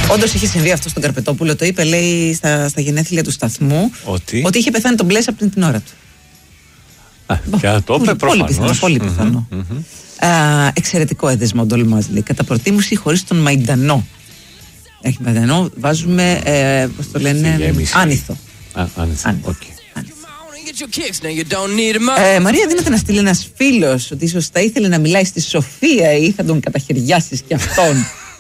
Όντως είχε συμβεί αυτό στον Καρπετόπουλο. Το είπε, λέει, στα γενέθλια του σταθμού. Ότι είχε πεθάνει τον Μπλες από την ώρα του. Και το είπε προφανώς. Πολύ πιθανό. Εξαιρετικό έδεσμο ο Ντολμάζ, λέει. Κατά προτίμηση χωρίς τον Μαϊντανό. Έχει Μαϊντανό, βάζουμε, πώς το λένε, άνηθο. Μαρία, δίνεται να στείλει ένας φίλος ότι ίσως θα ήθελε να μιλάει στη Σοφία ή θα τον καταχαιριάσεις κι αυτόν.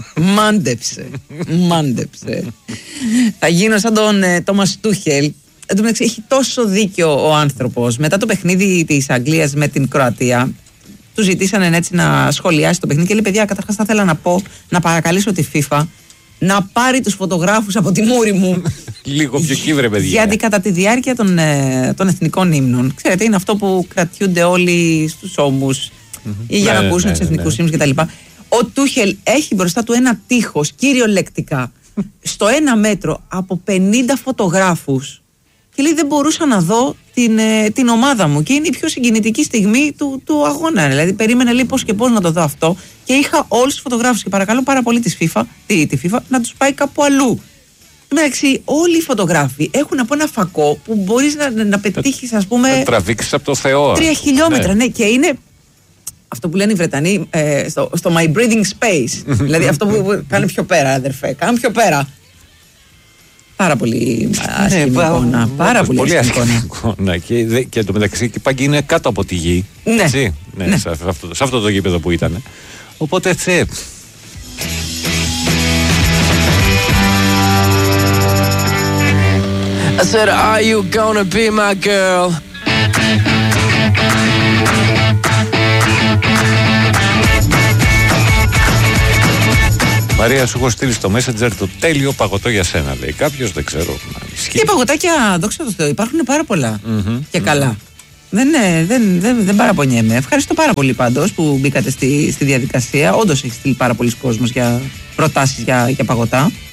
Μάντεψε. Θα γίνω σαν τον Τόμας Τούχελ. Εν τω μεταξύ, έχει τόσο δίκιο ο άνθρωπος. Μετά το παιχνίδι της Αγγλίας με την Κροατία, του ζητήσανε έτσι να σχολιάσει το παιχνίδι και λέει: παιδιά, καταρχάς θα ήθελα να πω, να παρακαλήσω τη FIFA να πάρει τους φωτογράφους από τη μούρη μου. Λίγο πιο κύβρε, παιδιά. Γιατί κατά τη διάρκεια των εθνικών ύμνων, ξέρετε, είναι αυτό που κρατιούνται όλοι στους ώμους ή για να ακούσουν τους εθνικούς ύμνους κτλ. Ο Τούχελ έχει μπροστά του ένα τείχος, κυριολεκτικά, στο 1 μέτρο από 50 φωτογράφους. Και λέει: δεν μπορούσα να δω την ομάδα μου. Και είναι η πιο συγκινητική στιγμή του αγώνα. Δηλαδή, περίμενε λέει πώς και πώς να το δω αυτό. Και είχα όλους τους φωτογράφους. Και παρακαλώ πάρα πολύ τη FIFA να τους πάει κάπου αλλού. Εντάξει, όλοι οι φωτογράφοι έχουν από ένα φακό που μπορείς να πετύχεις, ας πούμε. Να τραβήξεις από το Θεό. 3 χιλιόμετρα, ναι. Και είναι αυτό που λένε οι Βρετανοί στο My Breathing Space. Δηλαδή, αυτό που κάνει πιο πέρα, αδερφέ. Κάνει πιο πέρα. Πάρα πολύ άσχημη εικόνα. Πάρα πολύ άσχημη εικόνα. Και το μεταξύ η Πάγκη είναι κάτω από τη γη. Ναι. Σε αυτό το γήπεδο που ήταν. Οπότε I said, are you gonna be my girl? Μαρία, σου έχω στείλει στο Messenger το τέλειο παγωτό για σένα, λέει κάποιος, δεν ξέρω. Και παγωτάκια, δόξα τω Θεώ, υπάρχουν πάρα πολλά και καλά. Δεν παραπονιέμαι. Ευχαριστώ πάρα πολύ πάντως που μπήκατε στη διαδικασία. Όντως έχει στείλει πάρα πολλοί κόσμος για προτάσεις για παγωτά.